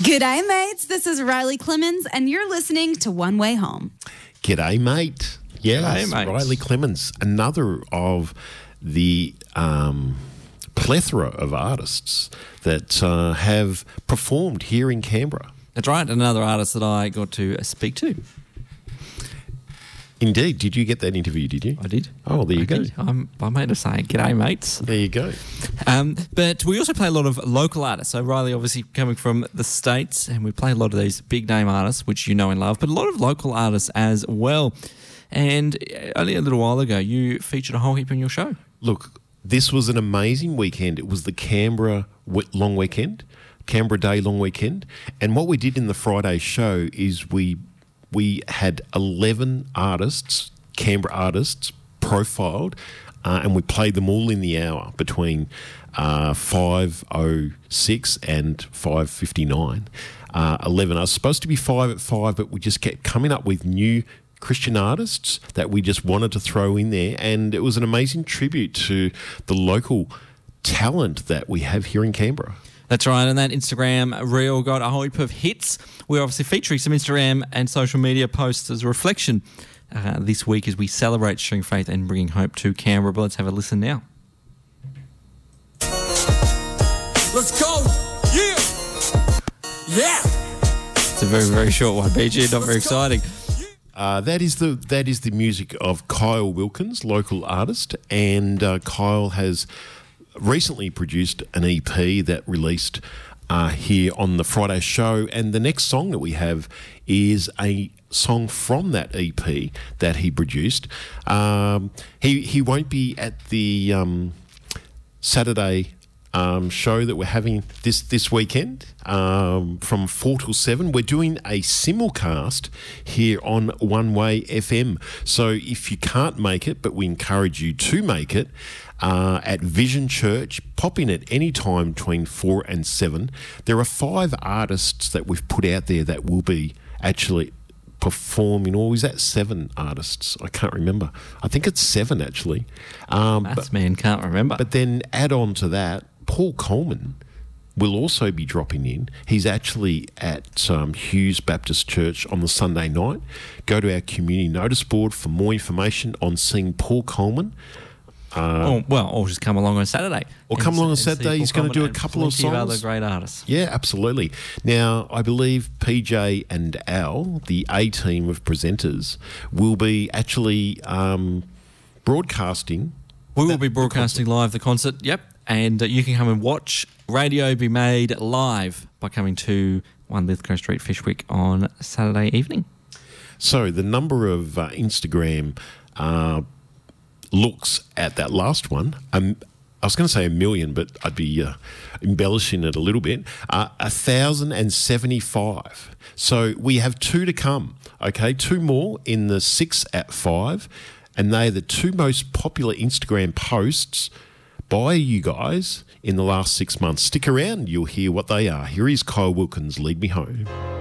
G'day, mates. This is Riley Clemens, and you're listening to One Way Home. G'day, mate. Yes, G'day, mate. Riley Clemens, another of the plethora of artists that have performed here in Canberra. That's right, another artist that I got to speak to. Indeed. Did you get that interview, did you? I did. Oh, there you go. I made a saying, g'day, mates. There you go. But we also play a lot of local artists. So Riley, obviously coming from the States, and we play a lot of these big name artists, which you know and love, but a lot of local artists as well. And only a little while ago, you featured a whole heap in your show. Look, this was an amazing weekend. It was the Canberra long weekend, Canberra Day long weekend. And what we did in the Friday show is we had 11 artists, Canberra artists, profiled, and we played them all in the hour between 5:06 and 5:59. 11. I was supposed to be 5 at 5, but we just kept coming up with new Christian artists that we just wanted to throw in there, and it was an amazing tribute to the local talent that we have here in Canberra. That's right, and that Instagram reel got a whole heap of hits. We're obviously featuring some Instagram and social media posts as a reflection this week as we celebrate sharing faith and bringing hope to Canberra. But let's have a listen now. Let's go! Yeah! Yeah! It's a very, very short one, BG, not very exciting. That is the music of Kyle Wilkins, local artist, and Kyle has recently produced an EP that released here on the Friday show, and the next song that we have is a song from that EP that he produced. He won't be at the Saturday show that we're having this weekend from 4 till 7. We're doing a simulcast here on One Way FM. So if you can't make it, but we encourage you to make it, at Vision Church, pop in at any time between 4 and 7. There are 5 artists that we've put out there that will be actually performing, or is that 7 artists? I can't remember. I think it's 7 actually. Man can't remember. But then add on to that, Paul Coleman will also be dropping in. He's actually at Hughes Baptist Church on the Sunday night. Go to our community notice board for more information on seeing Paul Coleman. Or just come along on Saturday. Or come along on Saturday. He's going to do a couple of songs. Other great artists. Yeah, absolutely. Now, I believe PJ and Al, the A-team of presenters, will be actually broadcasting. We will be broadcasting live the concert, yep. And you can come and watch radio be made live by coming to 1 Lithgow Street, Fyshwick on Saturday evening. So the number of Instagram looks at that last one, I was going to say 1 million, but I'd be embellishing it a little bit, 1,075. So we have 2 to come, okay? 2 more in the 6 at 5, and they're the 2 most popular Instagram posts by you guys in the last 6 months. Stick around, you'll hear what they are. Here is Kyle Wilkins, Lead Me Home.